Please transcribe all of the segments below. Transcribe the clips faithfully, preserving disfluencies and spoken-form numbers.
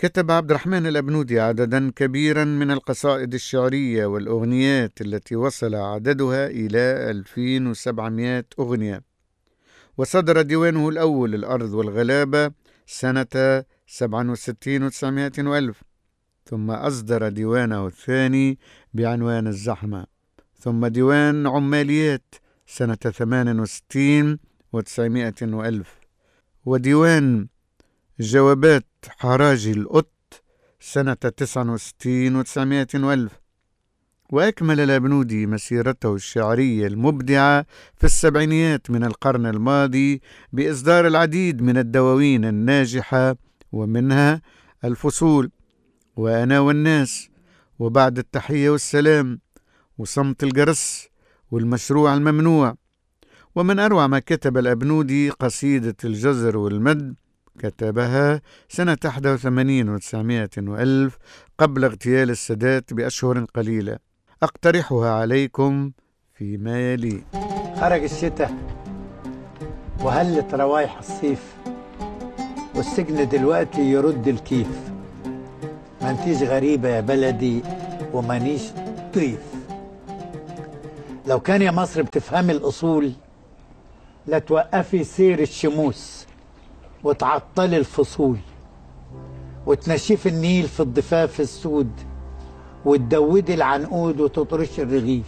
كتب عبد الرحمن الأبنودي عددا كبيرا من القصائد الشعرية والأغنيات التي وصل عددها إلى ألفين وسبعمائة أغنية، وصدر ديوانه الأول الأرض والغلابة سنة سبعة وستين وتسعمائة وألف، ثم أصدر ديوانه الثاني بعنوان الزحمة، ثم ديوان عماليات سنة ثمان وستين وتسعمائة وألف، وديوان جوابات حراجي القط سنة تسعة وستين وتسعمائة وألف. وأكمل الأبنودي مسيرته الشعرية المبدعة في السبعينيات من القرن الماضي بإصدار العديد من الدواوين الناجحة، ومنها الفصول، وأنا والناس، وبعد التحية والسلام، وصمت الجرس، والمشروع الممنوع. ومن أروع ما كتب الأبنودي قصيدة الجزر والمد، كتبها سنة واحد وثمانين وتسعمائة وألف قبل اغتيال السادات بأشهر قليلة، أقترحها عليكم فيما يلي. خرج الشتاء وهلت روايح الصيف، والسجن دلوقتي يرد الكيف. ما انتيش غريبة يا بلدي ومانيش ضيف. لو كان يا مصر بتفهمي الأصول لا توقفي سير الشموس وتعطلي الفصول، وتنشفي النيل في الضفاف السود، وتدودي العنقود وتطرش الرغيف.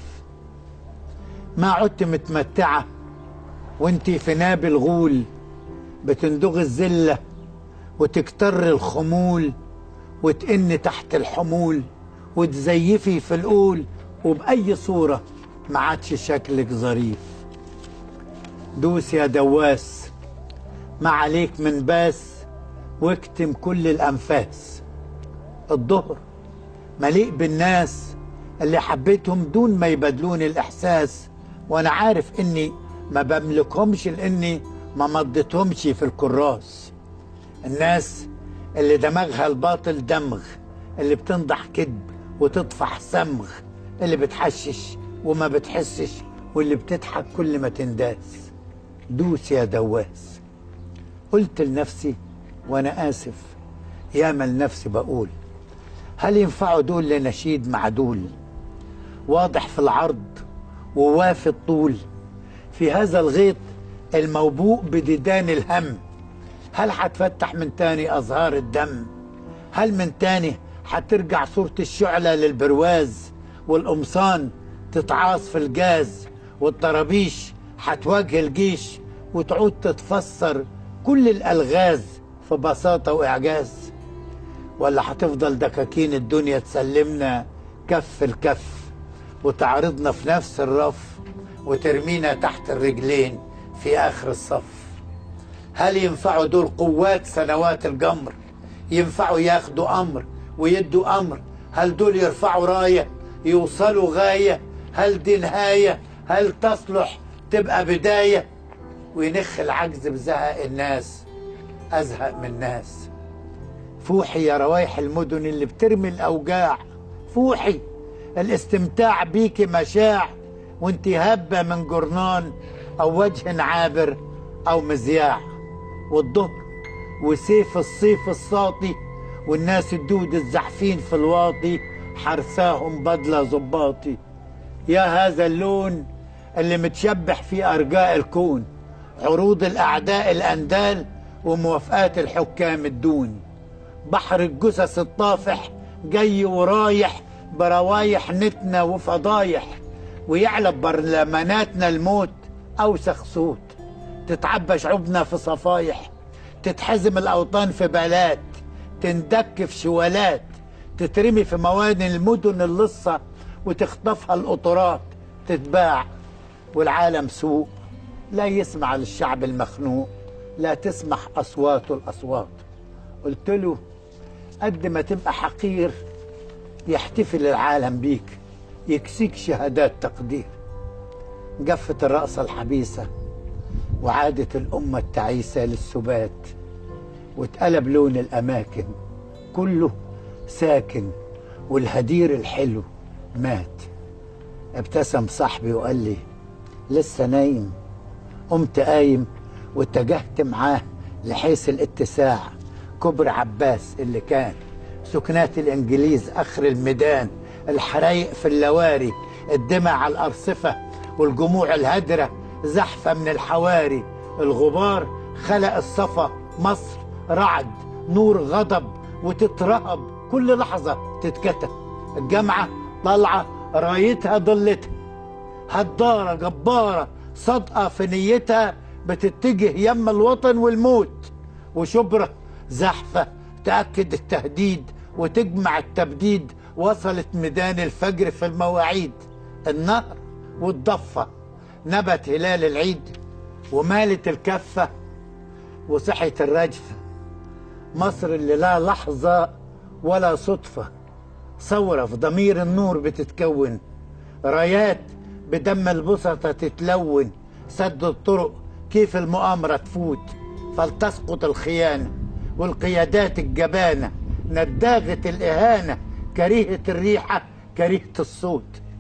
ما عدت متمتعة وانتي في ناب الغول، بتندغي الزلة وتكتر الخمول، وتئن تحت الحمول، وتزيفي في القول، وبأي صورة ما عادش شكلك ظريف. دوس يا دواس، ما عليك من باس، واكتم كل الأنفاس. الظهر مليء بالناس اللي حبيتهم دون ما يبادلون الإحساس، وأنا عارف إني ما بملكهمش لإني ما مضيتهمش في الكراس. الناس اللي دماغها الباطل دمغ، اللي بتنضح كذب وتطفح سمغ، اللي بتحشش وما بتحسش، واللي بتضحك كل ما تنداس. دوس يا دواس. قلت لنفسي وانا اسف، ياما لنفسي بقول، هل ينفعوا دول لنشيد معدول واضح في العرض ووافي الطول، في هذا الغيط الموبوء بديدان الهم؟ هل حتفتح من تاني ازهار الدم؟ هل من تاني حترجع صورة الشعلة للبرواز، والقمصان تتعاص في الجاز، والطرابيش حتواجه الجيش، وتعود تتفسر كل الألغاز في بساطة وإعجاز؟ ولا حتفضل دكاكين الدنيا تسلمنا كف الكف، وتعرضنا في نفس الرف، وترمينا تحت الرجلين في آخر الصف؟ هل ينفعوا دول قوات سنوات الجمر؟ ينفعوا ياخدوا أمر ويدوا أمر؟ هل دول يرفعوا راية يوصلوا غاية؟ هل دي نهاية؟ هل تصلح تبقى بداية؟ وينخ العجز بزهق الناس، أزهق من الناس. فوحي يا روايح المدن اللي بترمي الأوجاع، فوحي الاستمتاع بيكي مشاع، وانتي هبة من جرنان أو وجه عابر أو مذياع. والظهر وسيف الصيف الساطي، والناس الدود الزحفين في الواطي، حرساهم بدلة ظباطي. يا هذا اللون اللي متشبح في أرجاء الكون، عروض الأعداء الأندال وموافقات الحكام الدون. بحر الجثث الطافح جاي ورايح بروايح نتنا وفضايح، ويعلى برلماناتنا الموت أوسخ صوت. تتعبى شعوبنا في صفايح، تتحزم الأوطان في بلاد، تندك في شوالات، تترمي في موانئ المدن اللصة، وتخطفها القطرات تتباع. والعالم سوق لا يسمع للشعب المخنوق، لا تسمح أصواته الأصوات. قلت له قد ما تبقى حقير يحتفل العالم بيك، يكسيك شهادات تقدير. جفت الرأس الحبيسة وعادت الأمة التعيسة للسبات، واتقلب لون الأماكن كله ساكن، والهدير الحلو مات. ابتسم صاحبي وقال لي لسه نايم؟ قمت قايم واتجهت معاه لحيث الاتساع كوبري عباس اللي كان سكنات الإنجليز آخر الميدان، الحرايق في اللواري، الدمع على الأرصفة والجموع الهدرة زحفة من الحواري، الغبار خلق الصفا، مصر رعد نور غضب وتترهب كل لحظة تتكتب، الجامعة طالعة رايتها ضلتها، هدارة جبارة صادقة في نيتها بتتجه يم الوطن والموت، وشبرا زحفة تأكد التهديد وتجمع التبديد، وصلت ميدان الفجر في المواعيد، النهر والضفة نبت هلال العيد ومالت الكفة وصحت الرجفة، مصر اللي لا لحظة ولا صدفة ثورة في ضمير النور بتتكون، رايات بدم البسطة تتلون، سد الطرق كيف المؤامرة تفوت، فلتسقط الخيانة والقيادات الجبانة، نداغة الإهانة كريهة الريحة كريهة الصوت،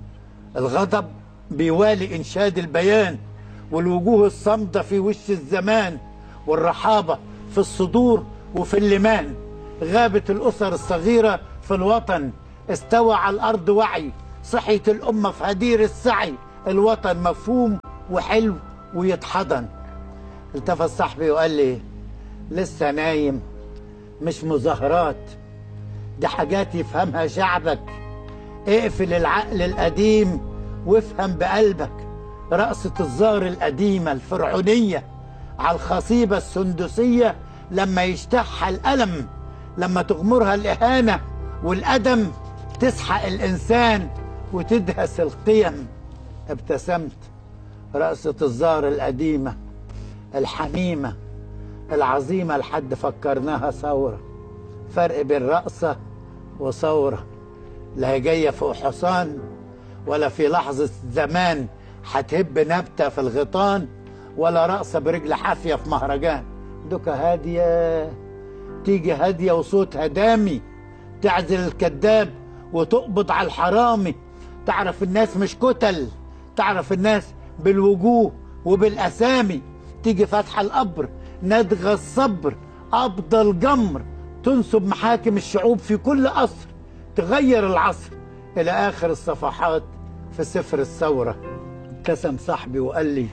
الغضب بيوالي إنشاد البيان، والوجوه الصامدة في وش الزمان، والرحابة في الصدور وفي اللمان، غابت الأسر الصغيرة في الوطن، استوى على الأرض وعي، صحيت الأمة في هدير السعي، الوطن مفهوم وحلو ويتحضن. التفت صاحبي وقال لي لسه نايم، مش مظاهرات، دي حاجات يفهمها شعبك، اقفل العقل القديم وافهم بقلبك، رقصة الزار القديمة الفرعونية على الخصيبة السندسية لما يشتحها الألم، لما تغمرها الإهانة والأدم تسحق الإنسان وتدهس القيم. ابتسمت، رقصة الزار القديمة الحميمة العظيمة لحد فكرناها ثورة، فرق بين رقصة وثورة، لا هي جاية فوق حصان ولا في لحظة زمان هتهب نبتة في الغيطان، ولا رقصة برجل حافية في مهرجان، دوكا هادية تيجي هادية وصوتها دامي، تعزل الكذاب وتقبض على الحرامي، تعرف الناس مش كتل، تعرف الناس بالوجوه وبالأسامي، تيجي فاتحة القبر ندغ الصبر قبض الجمر، تنصب محاكم الشعوب في كل قصر، تغير العصر إلى آخر الصفحات في سفر الثورة. ابتسم صاحبي وقال لي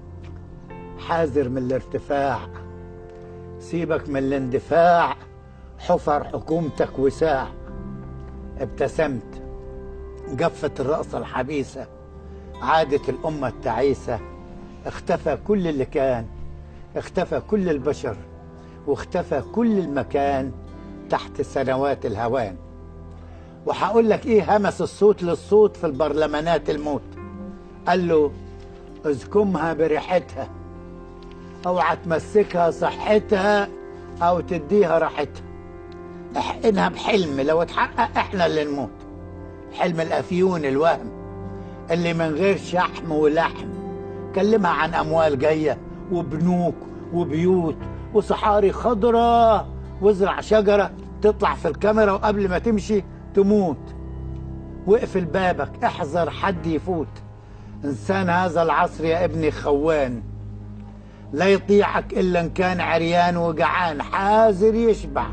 حاذر من الارتفاع، سيبك من الاندفاع، حفر حكومتك وساع. ابتسمت، جفت الرقصة الحبيسة، عادت الأمة التعيسة، اختفى كل اللي كان، اختفى كل البشر، واختفى كل المكان تحت سنوات الهوان. وهقول لك ايه همس الصوت للصوت في البرلمانات الموت، قال له اذكمها بريحتها، اوعى تمسكها صحتها او تديها راحتها، احقنها بحلم لو اتحقق احنا اللي نموت، حلم الافيون الوهم اللي من غير شحم ولحم، كلمها عن اموال جايه وبنوك وبيوت وصحاري خضراء، وازرع شجره تطلع في الكاميرا وقبل ما تمشي تموت، واقفل بابك احذر حد يفوت، انسان هذا العصر يا ابني خوان، لا يطيعك الا ان كان عريان وجعان، حاذر يشبع،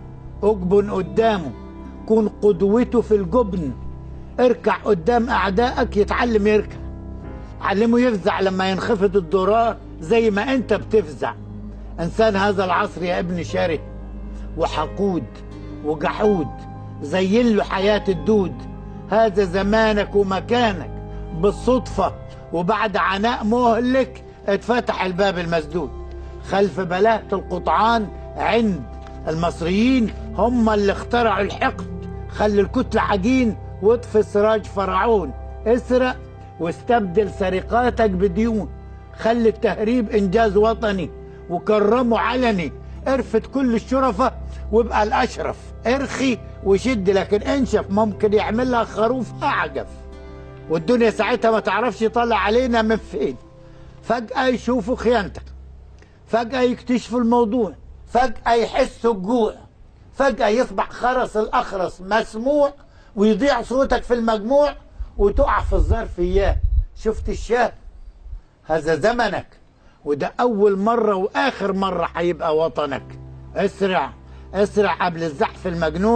اجبن قدامه، كون قدوته في الجبن، اركع قدام اعدائك يتعلم يركع، علمه يفزع لما ينخفض الدولار زي ما انت بتفزع، انسان هذا العصر يا ابني شره وحقود وجحود، زين له حياة الدود، هذا زمانك ومكانك بالصدفة، وبعد عناء مهلك اتفتح الباب المسدود، خلف بلاهة القطعان عند المصريين هم اللي اخترعوا الحقد، خلي الكتلة عجين واطفي سراج فرعون، اسرق واستبدل سرقاتك بديون، خلي التهريب انجاز وطني وكرمه علني، ارفد كل الشرفاء وابقى الاشرف، ارخي وشد لكن انشف، ممكن يعملها خروف اعجف، والدنيا ساعتها ما تعرفش يطلع علينا من فين، فجأة يشوفوا خيانتك، فجأة يكتشفوا الموضوع، فجأة يحسوا الجوع، فجأة يصبح خرس الأخرس مسموع ويضيع صوتك في المجموع وتقع في الظرف إياه. شفت الشاه؟ هذا زمنك، وده أول مرة وآخر مرة هيبقى وطنك. اسرع اسرع قبل الزحف المجنون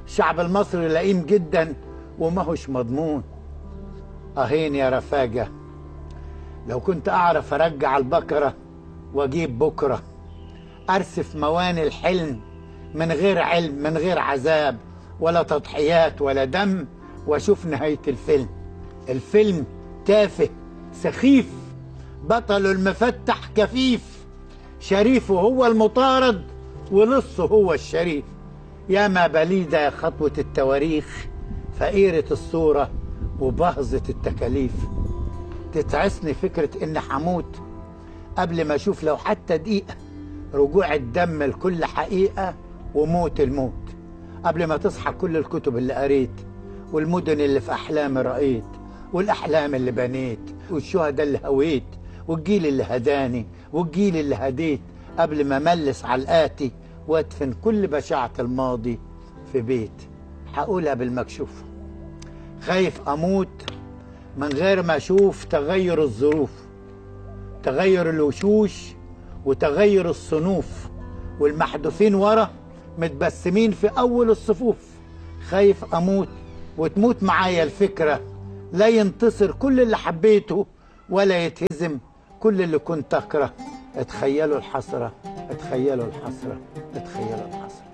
الشعب المصري لئيم جدا وماهوش مضمون. أهين يا رفاجة، لو كنت أعرف أرجع البكرة وأجيب بكرة، أرسف مواني الحلم من غير علم، من غير عذاب ولا تضحيات ولا دم، وأشوف نهاية الفيلم. الفيلم تافه سخيف، بطله المفتح كفيف، شريفه هو المطارد ونصه هو الشريف. يا ما بليدة خطوة التواريخ، فقيرة الصورة وبهظة التكاليف. تتعسني فكرة إن حموت قبل ما أشوف لو حتى دقيقة رجوع الدم لكل حقيقة وموت الموت، قبل ما تصحى كل الكتب اللي قريت والمدن اللي في أحلامي رأيت والأحلام اللي بنيت والشهداء اللي هويت والجيل اللي هداني والجيل اللي هديت، قبل ما ملس على الآتي وادفن كل بشاعة الماضي في بيت. هقولها بالمكشوف، خايف أموت من غير ما أشوف تغير الظروف، تغير الوشوش وتغير الصنوف، والمحذوفين ورا متبسمين في أول الصفوف. خايف أموت وتموت معايا الفكرة، لا ينتصر كل اللي حبيته ولا يتهزم كل اللي كنت أكره. اتخيلوا الحسرة، اتخيلوا الحسرة، اتخيلوا الحسرة.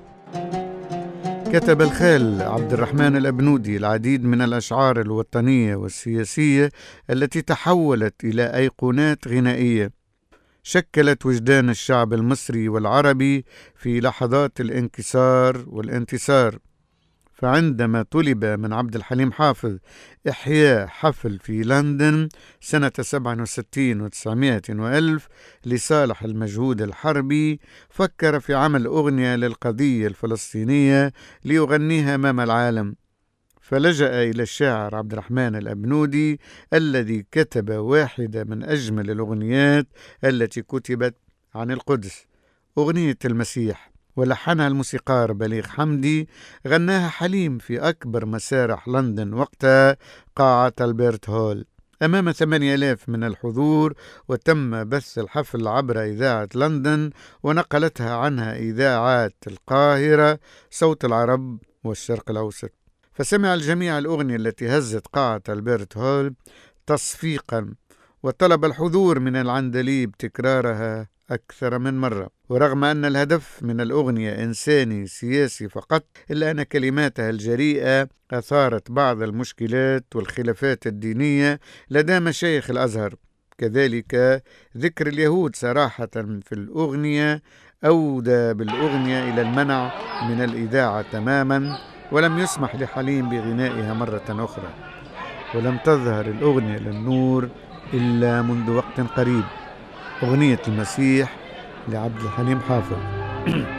كتب الخال عبد الرحمن الأبنودي العديد من الأشعار الوطنية والسياسية التي تحولت إلى أيقونات غنائية شكلت وجدان الشعب المصري والعربي في لحظات الانكسار والانتصار. فعندما طلب من عبد الحليم حافظ إحياء حفل في لندن سنة سبعة وستين وتسعمائة وألف لصالح المجهود الحربي، فكر في عمل أغنية للقضية الفلسطينية ليغنيها أمام العالم، فلجأ إلى الشاعر عبد الرحمن الأبنودي الذي كتب واحدة من أجمل الأغنيات التي كتبت عن القدس، أغنية المسيح، ولحنها الموسيقار بليغ حمدي. غناها حليم في أكبر مسارح لندن وقتها، قاعة ألبرت هول، أمام ثمانية آلاف من الحضور، وتم بث الحفل عبر إذاعة لندن، ونقلتها عنها إذاعات القاهرة، صوت العرب والشرق الأوسط. فسمع الجميع الأغنية التي هزت قاعة ألبرت هول تصفيقا، وطلب الحضور من العندليب تكرارها أكثر من مرة. ورغم أن الهدف من الأغنية إنساني سياسي فقط، إلا أن كلماتها الجريئة أثارت بعض المشكلات والخلافات الدينية لدى مشايخ الأزهر. كذلك ذكر اليهود صراحة في الأغنية أودى بالأغنية إلى المنع من الإذاعة تماما، ولم يسمح لحليم بغنائها مرة أخرى، ولم تظهر الأغنية للنور إلا منذ وقت قريب. أغنية المسيح لعبد الحليم حافظ.